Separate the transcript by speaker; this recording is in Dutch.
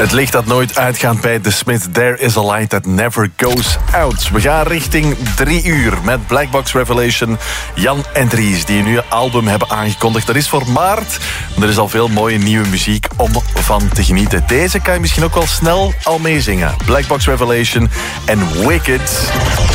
Speaker 1: Het licht dat nooit uitgaat bij The Smiths. There is a light that never goes out. We gaan richting 3 uur met Black Box Revelation. Jan en Dries, die een nieuwe album hebben aangekondigd. Dat is voor maart. Er is al veel mooie nieuwe muziek om van te genieten. Deze kan je misschien ook wel snel al meezingen. Black Box Revelation en Wicked.